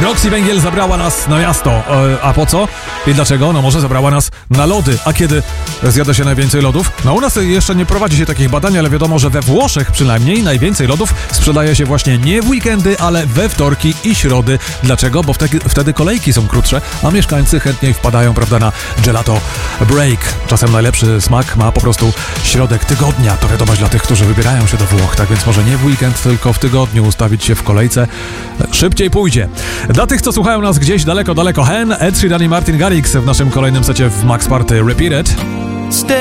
Roxy Węgiel zabrała nas na miasto. A po co? I dlaczego? No może zabrała nas na lody. A kiedy zjada się najwięcej lodów? No u nas jeszcze nie prowadzi się takich badań, ale wiadomo, że we Włoszech przynajmniej najwięcej lodów sprzedaje się właśnie nie w weekendy, ale we wtorki i środy. Dlaczego? Bo wtedy kolejki są krótsze, a mieszkańcy chętniej wpadają, prawda, na gelato break. Czasem najlepszy smak ma po prostu środek tygodnia. To wiadomość dla tych, którzy wybierają się do Włoch, tak więc może nie w weekend, tylko w tygodniu ustawić się w kolejce. Szybciej pójdzie. Dla tych, co słuchają nas gdzieś daleko, Hen, Ed Sheeran i Martin Garrix w naszym kolejnym secie w Max Party Repeated.